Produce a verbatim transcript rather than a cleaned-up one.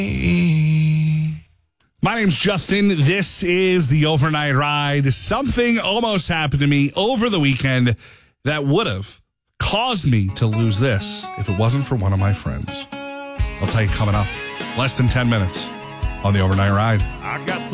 My name's Justin. This is the Overnight Ride. Something almost happened to me over the weekend that would have caused me to lose this if it wasn't for one of my friends. I'll tell you coming up. Less than ten minutes on the Overnight Ride. I got